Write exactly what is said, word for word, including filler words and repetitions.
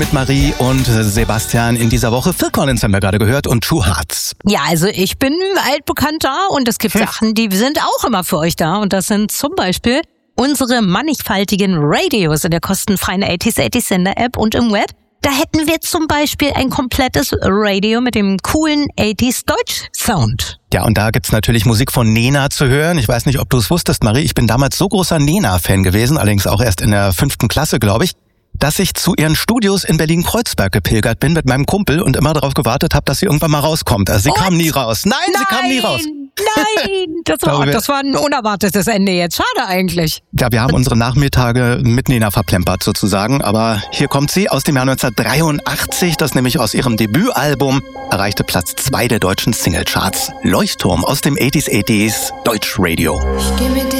Mit Marie und Sebastian in dieser Woche. Phil Collins haben wir gerade gehört und True Hearts. Ja, also ich bin altbekannt da und es gibt hm. Sachen, die sind auch immer für euch da. Und das sind zum Beispiel unsere mannigfaltigen Radios in der kostenfreien achtziger achtziger Sender App und im Web. Da hätten wir zum Beispiel ein komplettes Radio mit dem coolen achtziger Deutsch Sound. Ja, und da gibt's natürlich Musik von Nena zu hören. Ich weiß nicht, ob du es wusstest, Marie. Ich bin damals so großer Nena-Fan gewesen, allerdings auch erst in der fünften Klasse, glaube ich, dass ich zu ihren Studios in Berlin-Kreuzberg gepilgert bin mit meinem Kumpel und immer darauf gewartet habe, dass sie irgendwann mal rauskommt. Also sie What? kam nie raus. Nein, Nein, sie kam nie raus. Nein, das war, das war ein unerwartetes Ende jetzt. Schade eigentlich. Ja, wir haben unsere Nachmittage mit Nena verplempert sozusagen. Aber hier kommt sie aus dem Jahr neunzehnhundertdreiundachtzig. Das nämlich aus ihrem Debütalbum erreichte Platz zwei der deutschen Singlecharts. Leuchtturm aus dem achtziger achtziger Deutsch Radio. Ich geh mit dir